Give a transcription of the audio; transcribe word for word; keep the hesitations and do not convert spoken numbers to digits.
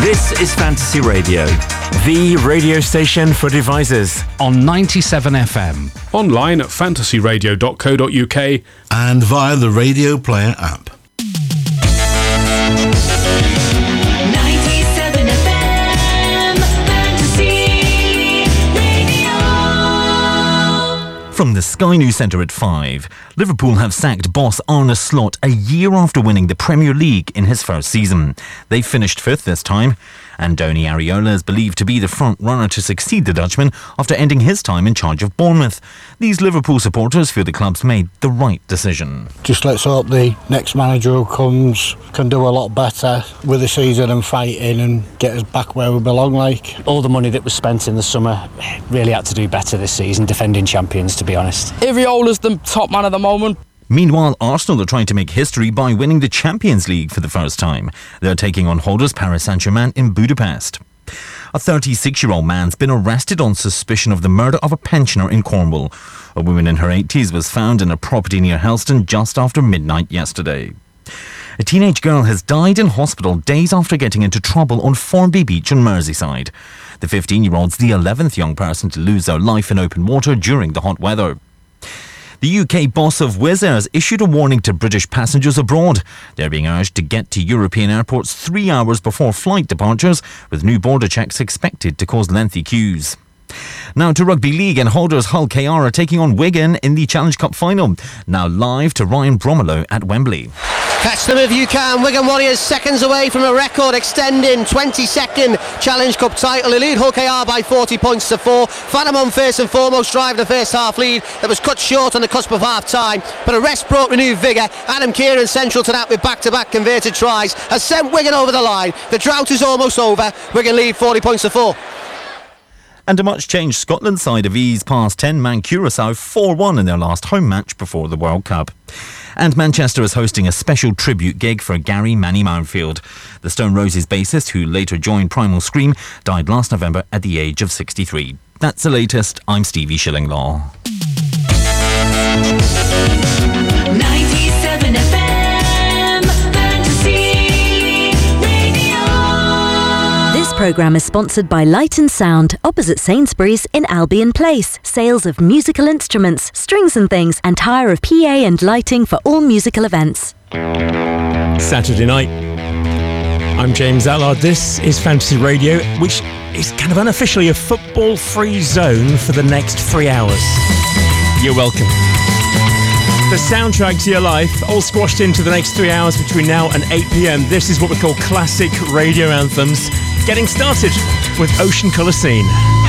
This is Fantasy Radio, the radio station for devices. On ninety-seven F M. Online at fantasy radio dot co dot uk. And via the Radio Player app. ninety-seven F M, Fantasy Radio. From the Sky News Centre at five, Liverpool have sacked boss Arne Slot a year after winning the Premier League in his first season. They finished fifth this time. Andoni Areola is believed to be the front-runner to succeed the Dutchman after ending his time in charge of Bournemouth. These Liverpool supporters feel the club's made the right decision. Just let's hope the next manager who comes can do a lot better with the season and fighting and get us back where we belong. Like all the money that was spent in the summer, really had to do better this season, defending champions, to be honest. Iraola's the top man at the moment. Meanwhile, Arsenal are trying to make history by winning the Champions League for the first time. They're taking on holders Paris Saint-Germain in Budapest. A thirty-six-year-old man's been arrested on suspicion of the murder of a pensioner in Cornwall. A woman in her eighties was found in a property near Helston just after midnight yesterday. A teenage girl has died in hospital days after getting into trouble on Formby Beach in Merseyside. The fifteen-year-old's the eleventh young person to lose their life in open water during the hot weather. The U K boss of Wizz Air has issued a warning to British passengers abroad. They're being urged to get to European airports three hours before flight departures, with new border checks expected to cause lengthy queues. Now to Rugby League, and holders Hull K R are taking on Wigan in the Challenge Cup final. Now live to Ryan Bromelo at Wembley. Catch them if you can. Wigan Warriors seconds away from a record extending twenty-second Challenge Cup title. They lead Hull K R by forty points to four. Fanamon first and foremost drive the first half lead that was cut short on the cusp of half time, but a rest brought renewed vigour. Adam Kieran, central to that with back-to-back converted tries, has sent Wigan over the line. The drought is almost over. Wigan lead forty points to four. And a much-changed Scotland side have eased past ten-man Curaçao four one in their last home match before the World Cup. And Manchester is hosting a special tribute gig for Gary Manny Mountfield. The Stone Roses bassist, who later joined Primal Scream, died last November at the age of sixty-three. That's the latest. I'm Stevie Shillinglaw. ninety-seven F M, Fantasy Radio. This programme is sponsored by Light and Sound, opposite Sainsbury's in Albion Place. Sales of musical instruments, strings and things, and hire of P A and lighting for all musical events. Saturday night. I'm James Allard. This is Fantasy Radio, which is kind of unofficially a football-free zone for the next three hours. You're welcome. The soundtrack to your life, all squashed into the next three hours between now and eight p.m. This is what we call classic radio anthems. Getting started with Ocean Colour Scene.